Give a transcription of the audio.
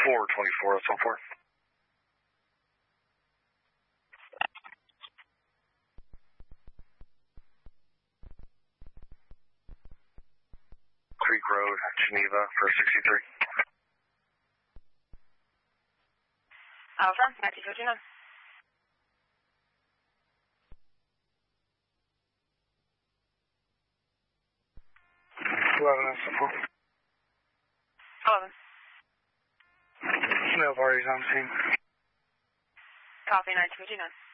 424, so far. Creek Road, Geneva, for 63. Alpha, 1959. 11, so far. 11. No parties on scene. Copy, 1959.